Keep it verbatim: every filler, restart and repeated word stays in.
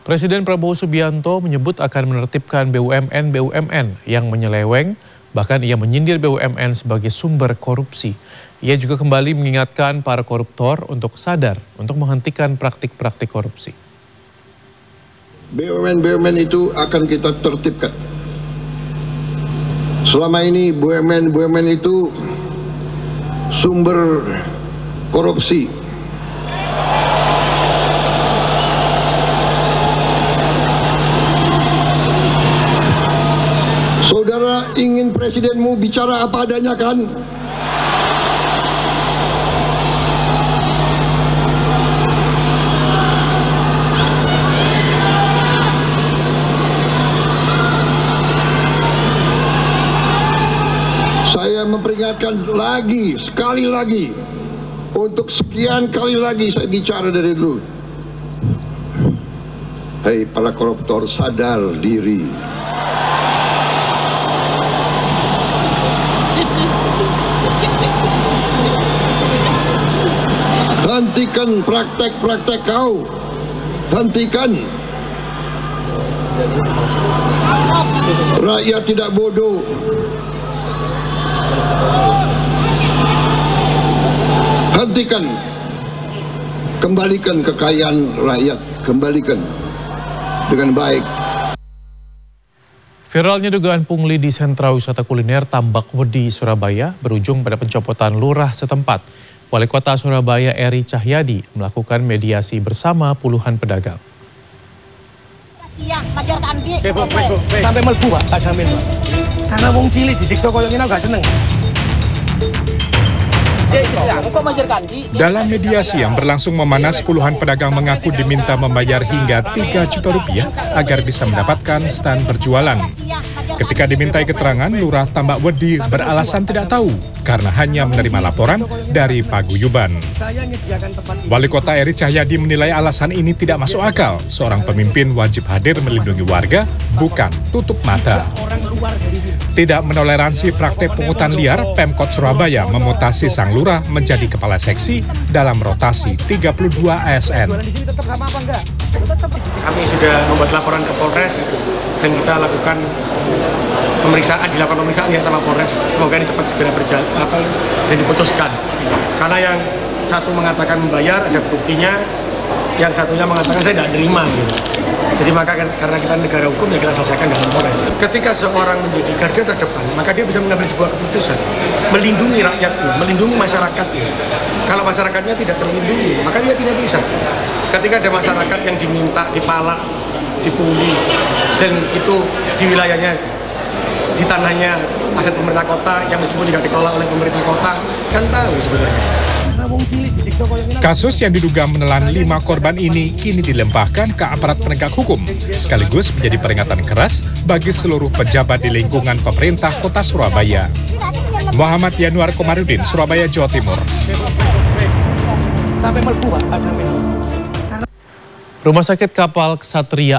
Presiden Prabowo Subianto menyebut akan menertibkan B U M N-B U M N yang menyeleweng, bahkan ia menyindir B U M N sebagai sumber korupsi. Ia juga kembali mengingatkan para koruptor untuk sadar untuk menghentikan praktik-praktik korupsi. B U M N-B U M N itu akan kita tertibkan. Selama ini B U M N-B U M N itu sumber korupsi. Saudara ingin presidenmu bicara apa adanya kan? Saya memperingatkan lagi, sekali lagi, untuk sekian kali lagi saya bicara dari dulu. Hei para koruptor, sadar diri. Hentikan praktek-praktek kau. Hentikan. Rakyat tidak bodoh. Hentikan. Kembalikan kekayaan rakyat. Kembalikan dengan baik. Viralnya dugaan pungli di sentra wisata kuliner Tambak Wedi, Surabaya berujung pada pencopotan lurah setempat. Wali Kota Surabaya Eri Cahyadi melakukan mediasi bersama puluhan pedagang. Sampai melbu Pak, gak jamin Pak. Karena wong cilik disiksa koyo ngene gak seneng. Dalam mediasi yang berlangsung memanas, puluhan pedagang mengaku diminta membayar hingga tiga juta rupiah agar bisa mendapatkan stand berjualan. Ketika dimintai keterangan, Lurah Tambak Wedi beralasan tidak tahu karena hanya menerima laporan dari paguyuban. Wali Kota Eri Cahyadi menilai alasan ini tidak masuk akal. Seorang pemimpin wajib hadir melindungi warga, bukan tutup mata. Tidak menoleransi praktek pungutan liar, Pemkot Surabaya memutasi sang lurah menjadi kepala seksi dalam rotasi tiga puluh dua A S N. Kami sudah membuat laporan ke Polres dan kita lakukan pemeriksaan, dilakukan pemeriksaan ya sama Polres. Semoga ini cepat segera berjalan apa, dan diputuskan. Karena yang satu mengatakan membayar, ada buktinya, yang satunya mengatakan saya tidak terima. Gitu. Jadi maka karena kita negara hukum ya kita selesaikan dengan Polres. Ketika seorang menjadi garda terdepan, maka dia bisa mengambil sebuah keputusan, melindungi rakyatnya, melindungi masyarakatnya. Kalau masyarakatnya tidak terlindungi, maka dia tidak bisa. Ketika ada masyarakat yang diminta, dipalak, dipungli, dan itu di wilayahnya, di tanahnya aset pemerintah kota yang meskipun tidak dikelola oleh pemerintah kota, kan tahu sebenarnya. Kasus yang diduga menelan lima korban ini kini dilempahkan ke aparat penegak hukum, sekaligus menjadi peringatan keras bagi seluruh pejabat di lingkungan pemerintah Kota Surabaya. Muhammad Yanuar Komarudin, Surabaya, Jawa Timur. Rumah Sakit Kapal Ksatria